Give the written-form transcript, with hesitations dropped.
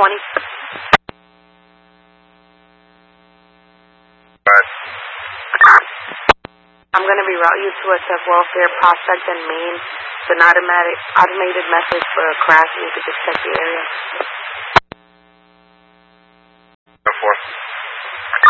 20. I'm going to reroute you to a tech welfare prospect in Maine. It's an automated message for a crash. You need to just check the area.